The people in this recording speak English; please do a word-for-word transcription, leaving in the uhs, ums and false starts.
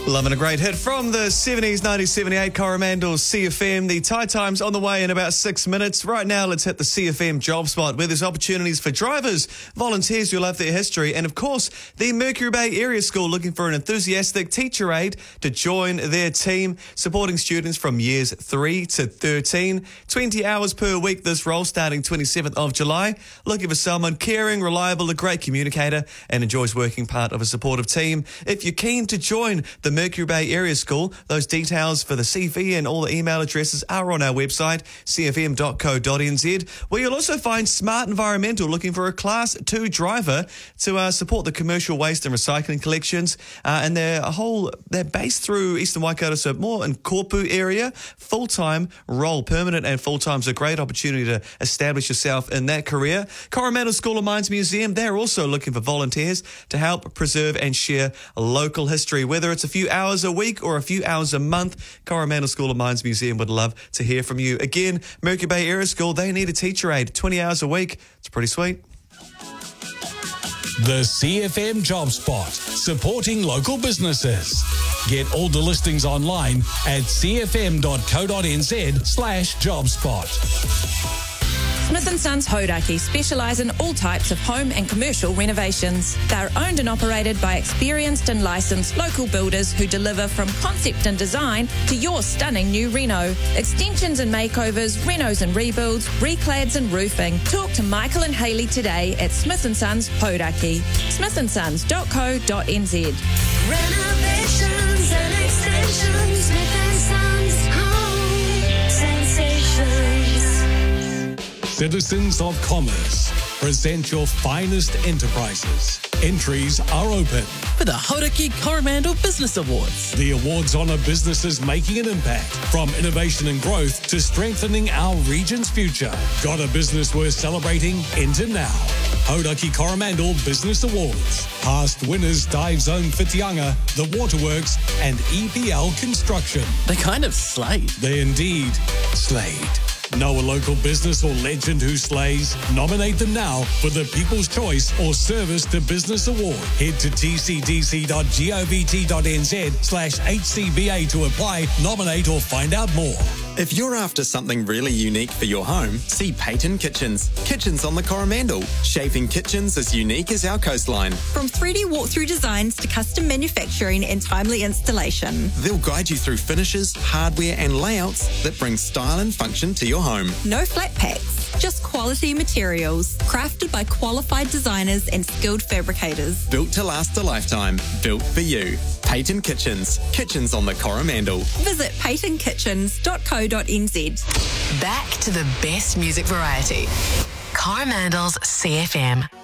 Loving a great hit from the seventies, nineteen seventy-eight Coromandel C F M. The tide time's on the way in about six minutes. Right now, let's hit the C F M job spot where there's opportunities for drivers, volunteers who love their history, and of course, the Mercury Bay Area School looking for an enthusiastic teacher aide to join their team, supporting students from years three to thirteen. twenty hours per week this role starting twenty-seventh of July. Looking for someone caring, reliable, a great communicator, and enjoys working part of a supportive team. If you're keen to join the Mercury Bay Area School, those details for the C V and all the email addresses are on our website, c f m dot co dot n z, where you'll also find Smart Environmental looking for a Class two driver to uh, support the commercial waste and recycling collections. Uh, and they're a whole, they're based through Eastern Waikato, so more in Kopu area. Full-time role, permanent and full-time, so a great opportunity to establish yourself in that career. Coromandel School of Mines Museum, they're also looking for volunteers to help preserve and share local history, whether it's a few hours a week or a few hours a month. Coromandel School of Mines Museum would love to hear from you. Again, Mercury Bay Area School, they need a teacher aide, twenty hours a week. It's pretty sweet. The C F M Job Spot, supporting local businesses. Get all the listings online at c f m dot co dot n z slash jobspot. Smith and Sons Hodaki specialise in all types of home and commercial renovations. They're owned and operated by experienced and licensed local builders who deliver from concept and design to your stunning new reno. Extensions and makeovers, renos and rebuilds, reclads and roofing. Talk to Michael and Hayley today at Smith and Sons Hodaki. smith and sons dot co dot n z. Renovations and extensions, Smith and Sons Home Sensations. Citizens of Commerce, present your finest enterprises. Entries are open for the Hodaki Coromandel Business Awards. The awards honour businesses making an impact, from innovation and growth to strengthening our region's future. Got a business worth celebrating? Enter now. Hodaki Coromandel Business Awards. Past winners Dive Zone Whitianga, The Waterworks and E P L Construction. They kind of slayed. They indeed slayed. Know a local business or legend who slays? Nominate them now for the People's Choice or Service to Business Award. Head to t c d c dot govt dot n z slash h c b a to apply, nominate or find out more. If you're after something really unique for your home, see Peyton Kitchens. Kitchens on the Coromandel. Shaping kitchens as unique as our coastline. From three D walkthrough designs to custom manufacturing and timely installation. They'll guide you through finishes, hardware and layouts that bring style and function to your home. No flat packs, just quality materials. Crafted by qualified designers and skilled fabricators. Built to last a lifetime. Built for you. Peyton Kitchens. Kitchens on the Coromandel. Visit peyton kitchens dot co dot n z. Back to the best music variety. Coromandel's C F M.